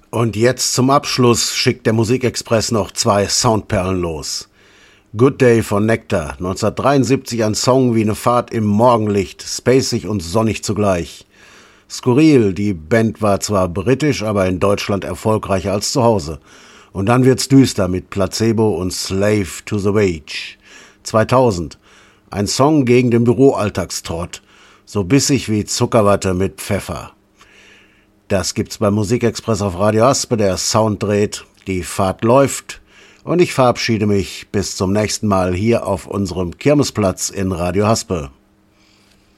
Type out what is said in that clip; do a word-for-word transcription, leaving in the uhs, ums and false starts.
Und jetzt zum Abschluss schickt der Musikexpress noch zwei Soundperlen los. Good Day von Nectar, neunzehnhundertdreiundsiebzig ein Song wie eine Fahrt im Morgenlicht, spacig und sonnig zugleich. Skurril, die Band war zwar britisch, aber in Deutschland erfolgreicher als zu Hause. Und dann wird's düster mit Placebo und Slave to the Wage. zweitausend, ein Song gegen den Büroalltagstrott, so bissig wie Zuckerwatte mit Pfeffer. Das gibt's beim Musikexpress auf Radio Haspe, der Sound dreht, die Fahrt läuft und ich verabschiede mich bis zum nächsten Mal hier auf unserem Kirmesplatz in Radio Haspe.